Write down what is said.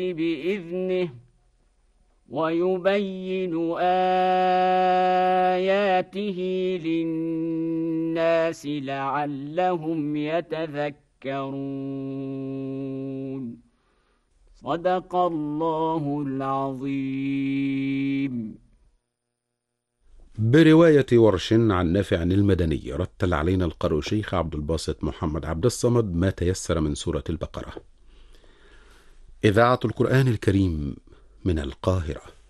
بإذنه ويبين آياته للناس لعلهم يتذكرون. صدق الله العظيم. برواية ورش عن نافع المدني، رتل علينا القارئ شيخ عبد الباسط محمد عبد الصمد ما تيسر من سورة البقرة. إذاعة القرآن الكريم من القاهرة.